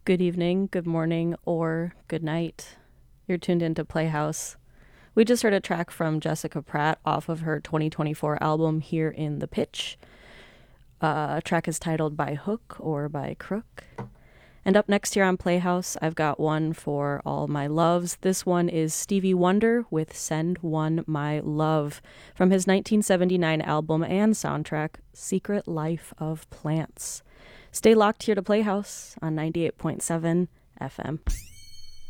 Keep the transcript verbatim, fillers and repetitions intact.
Good evening, good morning, or good night. You're tuned into Playhouse. We just heard a track from Jessica Pratt off of her twenty twenty-four album Here in the Pitch. Uh, a track is titled By Hook or By Crook. And up next here on Playhouse, I've got one for all my loves. This one is Stevie Wonder with Send One My Love from his nineteen seventy-nine album and soundtrack, Secret Life of Plants. Stay locked here to Playhouse on ninety-eight point seven F M.